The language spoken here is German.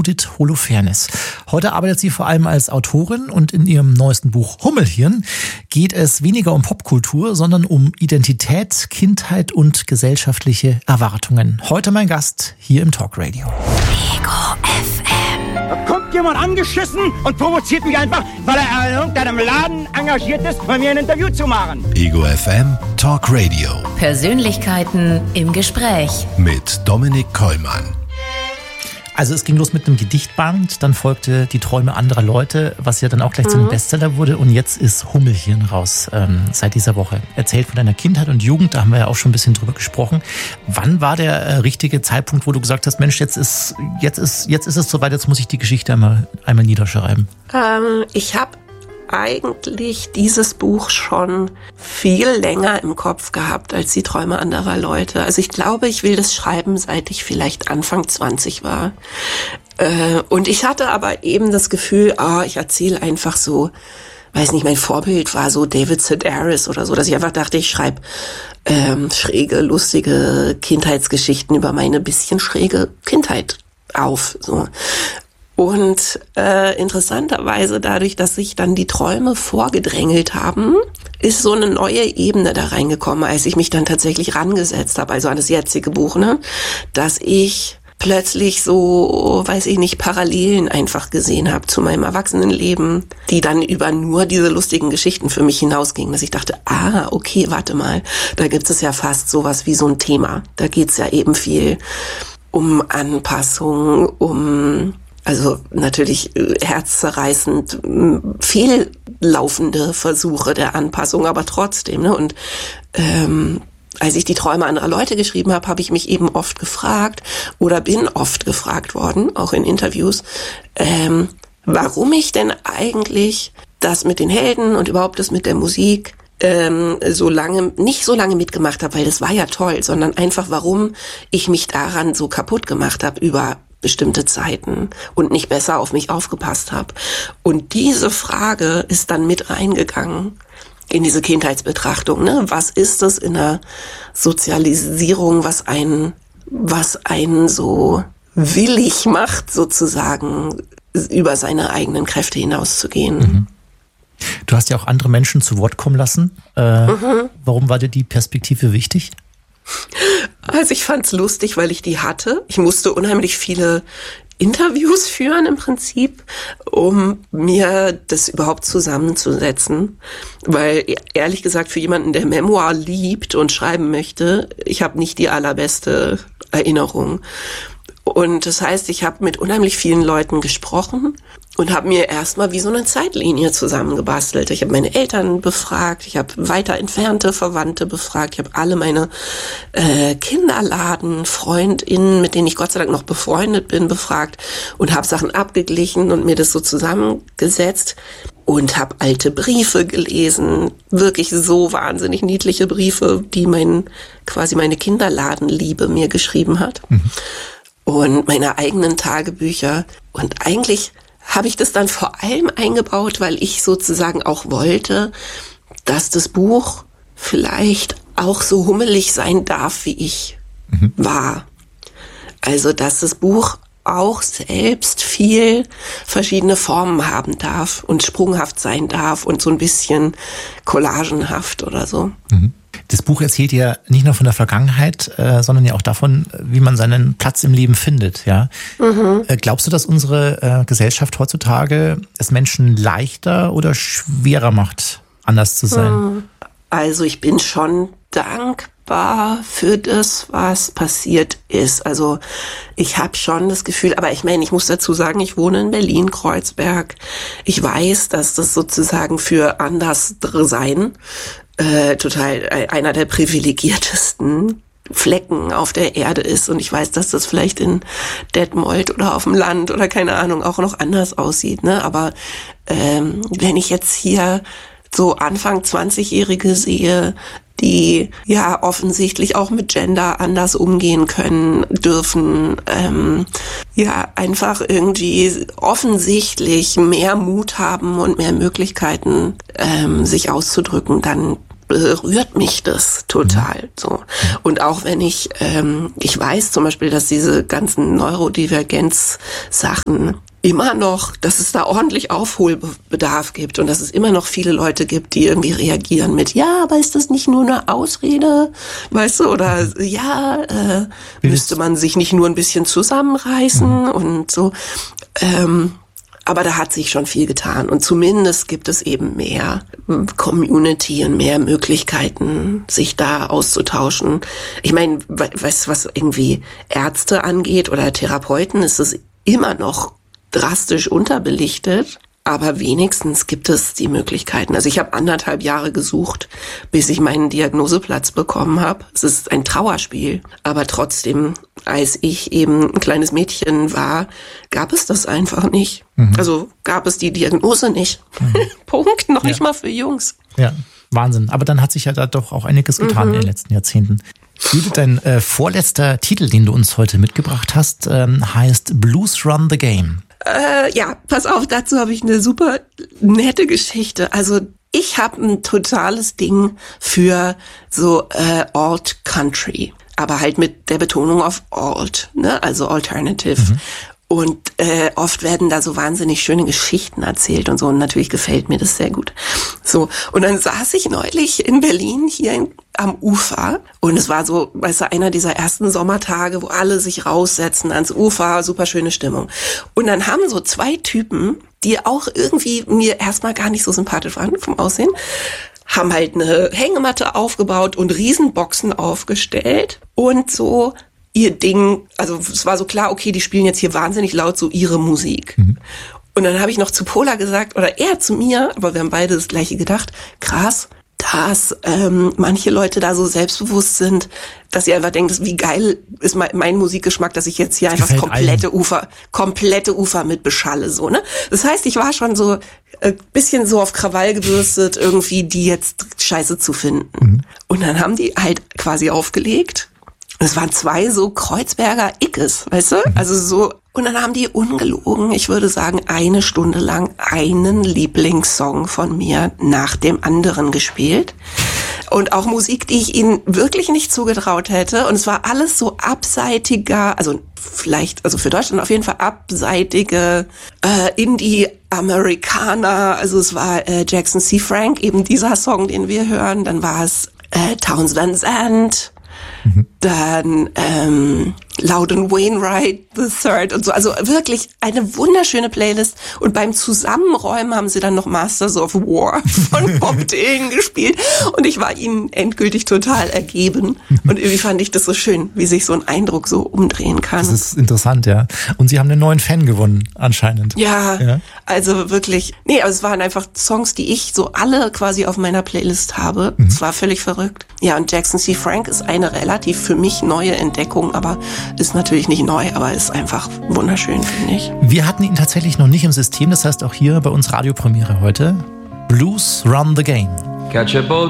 Judith Holofernes. Heute arbeitet sie vor allem als Autorin und in ihrem neuesten Buch Hummelhirn geht es weniger um Popkultur, sondern um Identität, Kindheit und gesellschaftliche Erwartungen. Heute mein Gast hier im Talkradio. Ego FM. Da kommt jemand angeschissen und provoziert mich einfach, weil er in irgendeinem Laden engagiert ist, bei mir ein Interview zu machen. Ego FM Talk Radio. Persönlichkeiten im Gespräch. Mit Dominik Kollmann. Also es ging los mit einem Gedichtband, dann folgte Die Träume anderer Leute, was ja dann auch gleich zu einem Bestseller wurde. Und jetzt ist Hummelhirn raus seit dieser Woche. Erzählt von deiner Kindheit und Jugend, da haben wir ja auch schon ein bisschen drüber gesprochen. Wann war der richtige Zeitpunkt, wo du gesagt hast, Mensch, jetzt ist es soweit, jetzt muss ich die Geschichte einmal niederschreiben? Ich habe eigentlich dieses Buch schon viel länger im Kopf gehabt als Die Träume anderer Leute. Also ich glaube, ich will das schreiben, seit ich vielleicht Anfang 20 war. Und ich hatte aber eben das Gefühl, ich erzähle einfach so, weiß nicht, mein Vorbild war so David Sedaris oder so, dass ich einfach dachte, ich schreibe schräge, lustige Kindheitsgeschichten über meine bisschen schräge Kindheit auf. So. Und interessanterweise, dadurch, dass sich dann die Träume vorgedrängelt haben, ist so eine neue Ebene da reingekommen, als ich mich dann tatsächlich rangesetzt habe, also an das jetzige Buch, ne, dass ich plötzlich so, weiß ich nicht, Parallelen einfach gesehen habe zu meinem Erwachsenenleben, die dann über nur diese lustigen Geschichten für mich hinausgingen, dass ich dachte, okay, warte mal, da gibt es ja fast sowas wie so ein Thema. Da geht's ja eben viel um Anpassung, also natürlich herzzerreißend fehllaufende Versuche der Anpassung, aber trotzdem, ne? Und als ich Die Träume anderer Leute geschrieben habe, habe ich mich eben oft gefragt oder bin oft gefragt worden, auch in Interviews, warum ich denn eigentlich das mit den Helden und überhaupt das mit der Musik nicht so lange mitgemacht habe, weil das war ja toll, sondern einfach, warum ich mich daran so kaputt gemacht habe über bestimmte Zeiten und nicht besser auf mich aufgepasst habe. Und diese Frage ist dann mit reingegangen in diese Kindheitsbetrachtung, ne? Was ist es in der Sozialisierung, was einen so willig macht, sozusagen über seine eigenen Kräfte hinauszugehen? Mhm. Du hast ja auch andere Menschen zu Wort kommen lassen. Warum war dir die Perspektive wichtig? Also ich fand's lustig, weil ich die hatte. Ich musste unheimlich viele Interviews führen im Prinzip, um mir das überhaupt zusammenzusetzen. Weil ehrlich gesagt, für jemanden, der Memoir liebt und schreiben möchte, ich habe nicht die allerbeste Erinnerung. Und das heißt, ich habe mit unheimlich vielen Leuten gesprochen und habe mir erstmal wie so eine Zeitlinie zusammengebastelt. Ich habe meine Eltern befragt, ich habe weiter entfernte Verwandte befragt, ich habe alle meine KinderladenfreundInnen, mit denen ich Gott sei Dank noch befreundet bin, befragt und habe Sachen abgeglichen und mir das so zusammengesetzt und habe alte Briefe gelesen, wirklich so wahnsinnig niedliche Briefe, die meine Kinderladenliebe mir geschrieben hat. Mhm. Und meine eigenen Tagebücher. Und eigentlich habe ich das dann vor allem eingebaut, weil ich sozusagen auch wollte, dass das Buch vielleicht auch so hummelig sein darf, wie ich war. Also, dass das Buch auch selbst viel verschiedene Formen haben darf und sprunghaft sein darf und so ein bisschen collagenhaft oder so. Mhm. Das Buch erzählt ja nicht nur von der Vergangenheit, sondern ja auch davon, wie man seinen Platz im Leben findet. Ja? Mhm. Glaubst du, dass unsere Gesellschaft heutzutage es Menschen leichter oder schwerer macht, anders zu sein? Also ich bin schon dankbar für das, was passiert ist. Also ich habe schon das Gefühl, aber ich meine, ich muss dazu sagen, ich wohne in Berlin-Kreuzberg. Ich weiß, dass das sozusagen für Anderssein total einer der privilegiertesten Flecken auf der Erde ist. Und ich weiß, dass das vielleicht in Detmold oder auf dem Land oder keine Ahnung auch noch anders aussieht. Ne? Aber wenn ich jetzt hier so Anfang 20-Jährige sehe, die ja offensichtlich auch mit Gender anders umgehen können, dürfen, einfach irgendwie offensichtlich mehr Mut haben und mehr Möglichkeiten, sich auszudrücken, dann berührt mich das total, so. Und auch wenn ich weiß zum Beispiel, dass diese ganzen Neurodivergenz-Sachen immer noch, dass es da ordentlich Aufholbedarf gibt und dass es immer noch viele Leute gibt, die irgendwie reagieren mit, ja, aber ist das nicht nur eine Ausrede, weißt du, oder müsste man sich nicht nur ein bisschen zusammenreißen und so. Aber da hat sich schon viel getan und zumindest gibt es eben mehr Community und mehr Möglichkeiten, sich da auszutauschen. Ich meine, was irgendwie Ärzte angeht oder Therapeuten, ist es immer noch drastisch unterbelichtet, aber wenigstens gibt es die Möglichkeiten. Also ich habe 1,5 Jahre gesucht, bis ich meinen Diagnoseplatz bekommen habe. Es ist ein Trauerspiel, aber trotzdem, als ich eben ein kleines Mädchen war, gab es das einfach nicht. Also gab es die Diagnose nicht. Punkt, noch nicht mal für Jungs. Ja, Wahnsinn. Aber dann hat sich ja da doch auch einiges getan in den letzten Jahrzehnten. Judith, dein vorletzter Titel, den du uns heute mitgebracht hast, heißt Blues Run the Game. Ja, pass auf, dazu habe ich eine super nette Geschichte. Also ich habe ein totales Ding für so Alt Country, aber halt mit der Betonung auf Alt, ne? Also Alternative. Und oft werden da so wahnsinnig schöne Geschichten erzählt und so. Und natürlich gefällt mir das sehr gut. So, und dann saß ich neulich in Berlin hier am Ufer. Und es war so, weißt du, einer dieser ersten Sommertage, wo alle sich raussetzen ans Ufer, super schöne Stimmung. Und dann haben so 2 Typen, die auch irgendwie mir erstmal gar nicht so sympathisch waren vom Aussehen, haben halt eine Hängematte aufgebaut und Riesenboxen aufgestellt und so ihr Ding, also es war so klar, okay, die spielen jetzt hier wahnsinnig laut so ihre Musik. Und dann habe ich noch zu Pola gesagt, oder er zu mir, aber wir haben beide das Gleiche gedacht, krass, dass manche Leute da so selbstbewusst sind, dass sie einfach denken, wie geil ist mein Musikgeschmack, dass ich jetzt hier einfach das komplette Ufer mit beschalle, so, ne? Das heißt, ich war schon so bisschen so auf Krawall gebürstet, irgendwie die jetzt scheiße zu finden. Und dann haben die halt quasi aufgelegt. Es waren 2 so Kreuzberger Ickes, weißt du? Also so, und dann haben die ungelogen, ich würde sagen, 1 Stunde lang einen Lieblingssong von mir nach dem anderen gespielt. Und auch Musik, die ich ihnen wirklich nicht zugetraut hätte. Und es war alles so abseitiger, also vielleicht, also für Deutschland auf jeden Fall abseitige Indie-Amerikaner. Also es war Jackson C. Frank, eben dieser Song, den wir hören. Dann war es Townes Van Zandt. Dann Loudon Wainwright III und so. Also wirklich eine wunderschöne Playlist. Und beim Zusammenräumen haben sie dann noch Masters of War von Bob Dylan gespielt. Und ich war ihnen endgültig total ergeben. Und irgendwie fand ich das so schön, wie sich so ein Eindruck so umdrehen kann. Das ist interessant, ja. Und sie haben einen neuen Fan gewonnen, anscheinend. Ja, also wirklich. Nee, also es waren einfach Songs, die ich so alle quasi auf meiner Playlist habe. Es war völlig verrückt. Ja, und Jackson C. Frank ist eine relativ für mich neue Entdeckung, aber ist natürlich nicht neu, aber ist einfach wunderschön, finde ich. Wir hatten ihn tatsächlich noch nicht im System, das heißt auch hier bei uns Radiopremiere heute. Blues Run the Game. Catch a boat.